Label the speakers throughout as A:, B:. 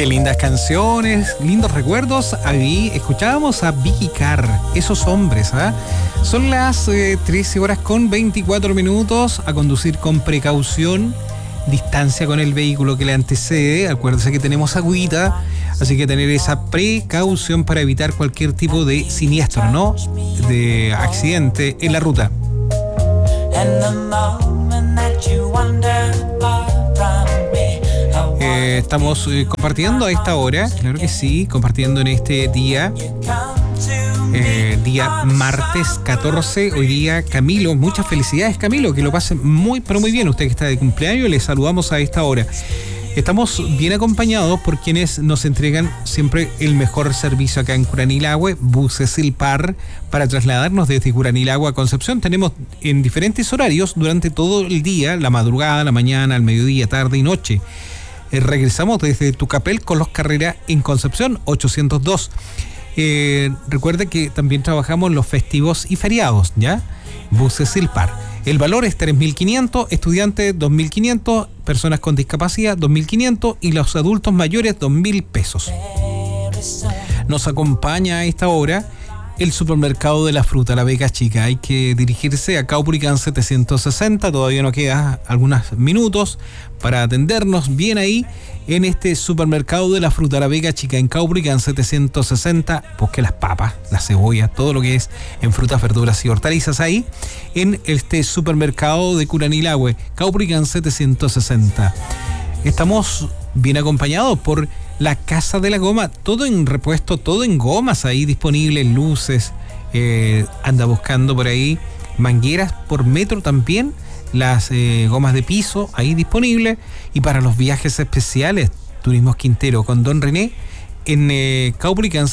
A: Qué lindas canciones, lindos recuerdos. Ahí escuchábamos a Vicky Carr, Esos Hombres, ¿eh? Son las 13 horas con 24 minutos. A conducir con precaución, distancia con el vehículo que le antecede. Acuérdese que tenemos agüita, así que tener esa precaución para evitar cualquier tipo de siniestro, ¿no? De accidente en la ruta. Estamos compartiendo a esta hora, claro que sí, compartiendo en este día, día martes 14, hoy día Camilo, muchas felicidades Camilo, que lo pase muy, pero muy bien, usted que está de cumpleaños, le saludamos a esta hora. Estamos bien acompañados por quienes nos entregan siempre el mejor servicio acá en Curanilahue, Buses Silpar, para trasladarnos desde Curanilahue a Concepción. Tenemos en diferentes horarios durante todo el día, la madrugada, la mañana, el mediodía, tarde y noche. Regresamos desde Tucapel con los Carrera en Concepción 802. Recuerde que también trabajamos los festivos y feriados, ¿ya? Buses Silpar. El valor es 3.500, estudiantes 2.500, personas con discapacidad 2.500 y los adultos mayores 2.000 pesos. Nos acompaña a esta hora el supermercado de la fruta, La Vega Chica. Hay que dirigirse a Caupolicán 760, todavía nos queda algunos minutos para atendernos bien ahí en este supermercado de la fruta, La Vega Chica, en Caupolicán 760. Busque las papas, la cebolla, todo lo que es en frutas, verduras y hortalizas ahí en este supermercado de Curanilahue, Caupolicán 760. Estamos bien acompañados por la Casa de la Goma, todo en repuesto, todo en gomas ahí disponible, luces, anda buscando por ahí mangueras por metro también, las gomas de piso ahí disponible, y para los viajes especiales, Turismos Quintero con Don René en Caupolicán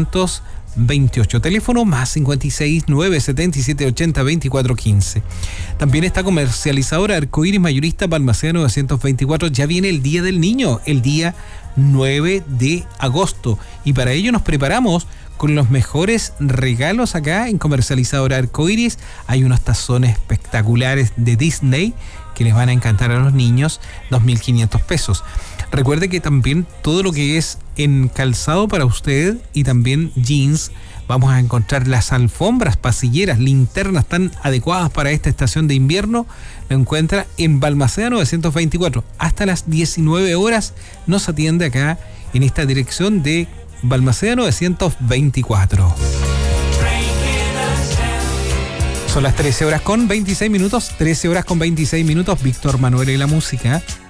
A: 728, teléfono más 56 977 80 24 15. También está comercializadora Arcoíris Mayorista Balmaceda 924. Ya viene el Día del Niño, el día 9 de agosto, y para ello nos preparamos con los mejores regalos acá en comercializadora Arcoíris. Hay unos tazones espectaculares de Disney que les van a encantar a los niños, 2.500 pesos. Recuerde que también todo lo que es en calzado para usted y también jeans, vamos a encontrar las alfombras, pasilleras, linternas tan adecuadas para esta estación de invierno. Lo encuentra en Balmaceda 924. Hasta las 19 horas nos atiende acá en esta dirección de Balmaceda 924. Son las 13 horas con 26 minutos. 13 horas con 26 minutos. Víctor Manuel y la música.